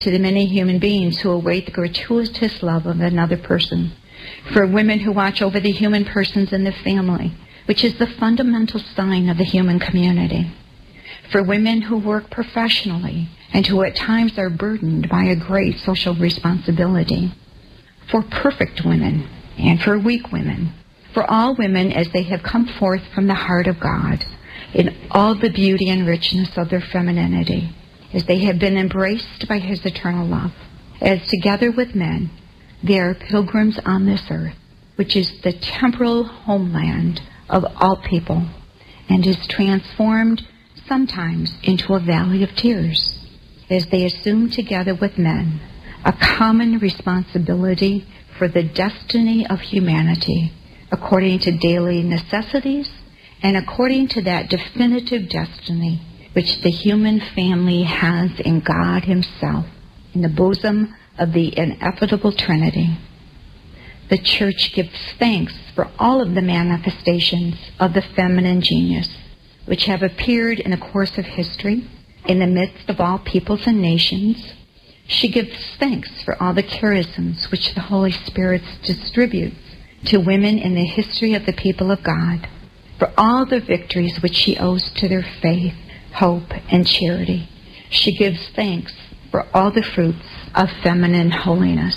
to the many human beings who await the gratuitous love of another person, for women who watch over the human persons in the family, which is the fundamental sign of the human community, for women who work professionally and who at times are burdened by a great social responsibility, for perfect women and for weak women, for all women as they have come forth from the heart of God in all the beauty and richness of their femininity, as they have been embraced by His eternal love, as together with men they are pilgrims on this earth, which is the temporal homeland of all people, and is transformed sometimes into a valley of tears, as they assume together with men a common responsibility for the destiny of humanity, according to daily necessities and according to that definitive destiny which the human family has in God Himself, in the bosom of the ineffable Trinity. The Church gives thanks for all of the manifestations of the feminine genius, which have appeared in the course of history, in the midst of all peoples and nations. She gives thanks for all the charisms which the Holy Spirit distributes to women in the history of the people of God, for all the victories which she owes to their faith, hope, and charity. She gives thanks for all the fruits of feminine holiness.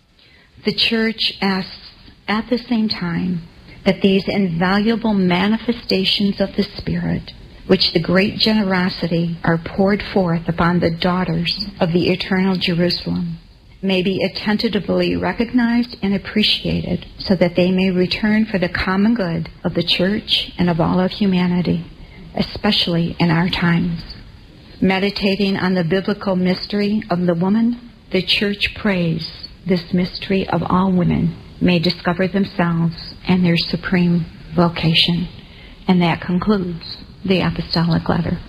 The Church asks at the same time that these invaluable manifestations of the Spirit, which the great generosity are poured forth upon the daughters of the eternal Jerusalem, may be attentively recognized and appreciated, so that they may return for the common good of the Church and of all of humanity, especially in our times. Meditating on the biblical mystery of the woman, the Church prays this mystery of all women may discover themselves and their supreme vocation. And that concludes the apostolic letter.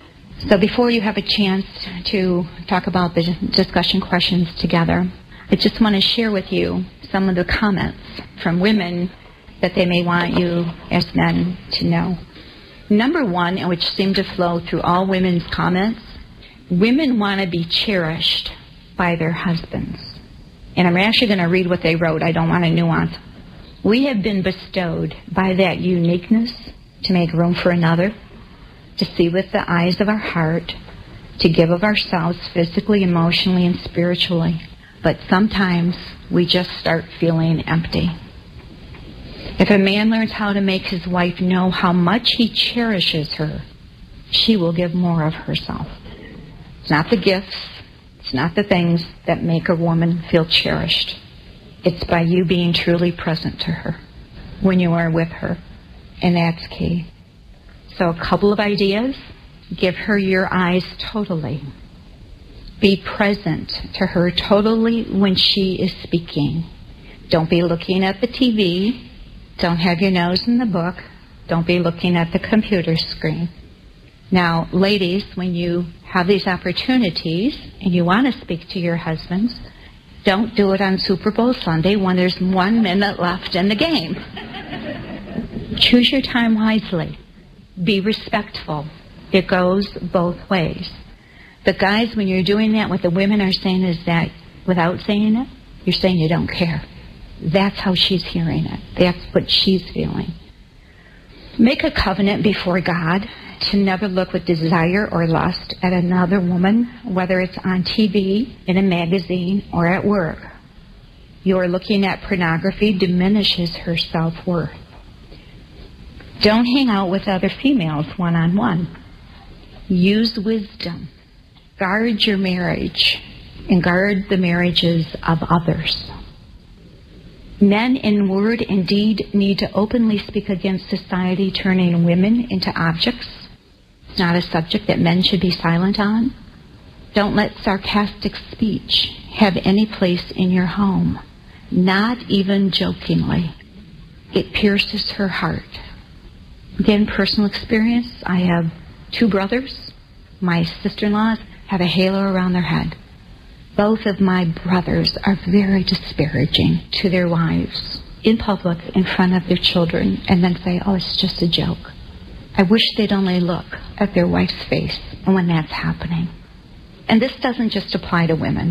So before you have a chance to talk about the discussion questions together, I just want to share with you some of the comments from women that they may want you as men to know. Number one, and which seemed to flow through all women's comments, women want to be cherished by their husbands. And I'm actually going to read what they wrote. I don't want to nuance. We have been bestowed by that uniqueness to make room for another, to see with the eyes of our heart, to give of ourselves physically, emotionally, and spiritually. But sometimes we just start feeling empty. If a man learns how to make his wife know how much he cherishes her, she will give more of herself. It's not the gifts, it's not the things that make a woman feel cherished. It's by you being truly present to her when you are with her. And that's key. So a couple of ideas. Give her your eyes totally. Be present to her totally when she is speaking. Don't be looking at the TV. Don't have your nose in the book. Don't be looking at the computer screen. Now, ladies, when you have these opportunities and you want to speak to your husbands, don't do it on Super Bowl Sunday when there's 1 minute left in the game. Choose your time wisely. Be respectful. It goes both ways. The guys, when you're doing that, what the women are saying is that without saying it, you're saying you don't care. That's how she's hearing it. That's what she's feeling. Make a covenant before God to never look with desire or lust at another woman, whether it's on TV, in a magazine, or at work. Your looking at pornography diminishes her self-worth. Don't hang out with other females one-on-one. Use wisdom. Guard your marriage and guard the marriages of others. Men in word and deed need to openly speak against society turning women into objects. It's not a subject that men should be silent on. Don't let sarcastic speech have any place in your home, not even jokingly. It pierces her heart. Again, personal experience, I have 2 brothers. My sister-in-laws have a halo around their head. Both of my brothers are very disparaging to their wives in public, in front of their children, and then say, oh, it's just a joke. I wish they'd only look at their wife's face and when that's happening. And this doesn't just apply to women.